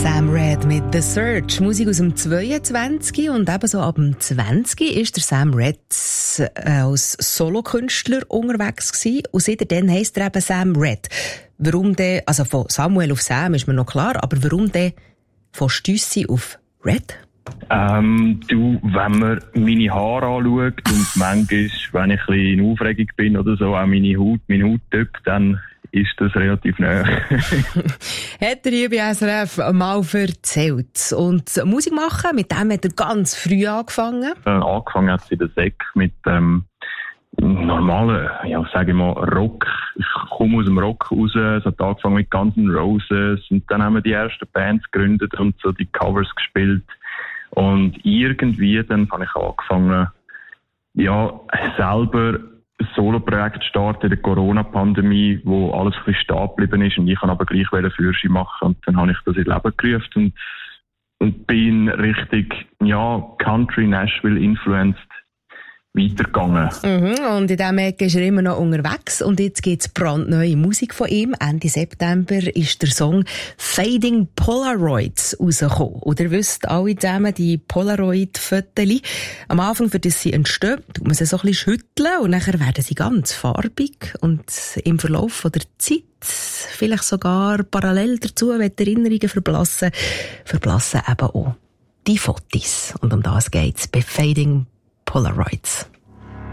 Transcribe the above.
Sam Red mit «The Search», Musik aus dem 22 und ebenso ab dem 20 ist der Sam Red als Solokünstler unterwegs gewesen. Und seitdem heisst er eben Sam Red. Warum denn, also von Samuel auf Sam ist mir noch klar, aber warum denn von Stüssi auf Red? Wenn man meine Haare anschaut und manchmal, wenn ich ein bisschen in Aufregung bin oder so, auch meine Hauttyp, dann ist das relativ nahe. Hat der liebe SRF mal erzählt. Und Musik machen, mit dem hat er ganz früh angefangen. Angefangen hat es in der Sek mit normalen, ja, sage ich mal, Rock. Ich komme aus dem Rock raus. Es hat angefangen mit Guns N' Roses. Und dann haben wir die ersten Bands gegründet und so die Covers gespielt. Und irgendwie dann habe ich angefangen, ja, selber ein Solo-Projekt zu starten in der Corona-Pandemie, wo alles ein bisschen stehen geblieben ist. Und ich kann aber gleich Führerschein machen. Und dann habe ich das in Leben gerufen und bin richtig, ja, Country, Nashville influenced weitergegangen. Und in diesem Ecke ist er immer noch unterwegs. Und jetzt gibt es brandneue Musik von ihm. Ende September ist der Song «Fading Polaroids» rausgekommen. Und ihr wisst alle zusammen, die Polaroid-Fotos, am Anfang, für das sie entstehen, tut man sie so ein bisschen schütteln und nachher werden sie ganz farbig. Und im Verlauf der Zeit, vielleicht sogar parallel dazu, wenn die Erinnerungen verblassen eben auch die Fotos. Und um das geht's bei «Fading Polaroids».